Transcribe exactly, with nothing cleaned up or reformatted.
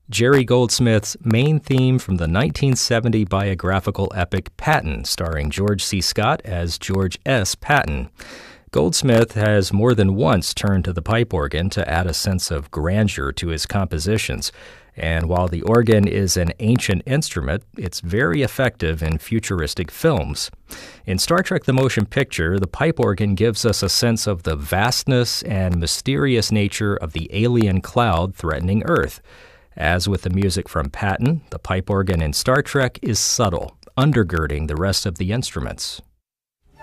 Jerry Goldsmith's main theme from the nineteen seventy biographical epic Patton, starring George C. Scott as George S. Patton. Goldsmith has more than once turned to the pipe organ to add a sense of grandeur to his compositions, and while the organ is an ancient instrument, it's very effective in futuristic films. In Star Trek: The Motion Picture, the pipe organ gives us a sense of the vastness and mysterious nature of the alien cloud threatening Earth. As with the music from Patton, the pipe organ in Star Trek is subtle, undergirding the rest of the instruments.